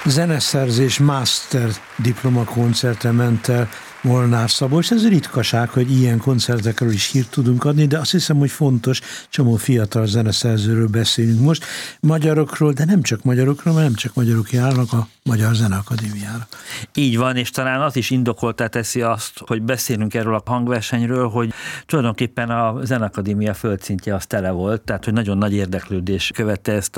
zeneszerzés master diplomakoncertre ment el Molnár Szabolcs. Ez ritkaság, hogy ilyen koncertekről is hírt tudunk adni, de azt hiszem, hogy fontos, csomó fiatal zeneszerzőről beszélünk most. Magyarokról, de nem csak magyarokról, mert nem csak magyarok járnak a Magyar Zeneakadémiára. Így van, és talán az is indokoltá teszi azt, hogy beszélünk erről a hangversenyről, hogy tulajdonképpen a Zeneakadémia földszintje az tele volt, tehát hogy nagyon nagy érdeklődés követte ezt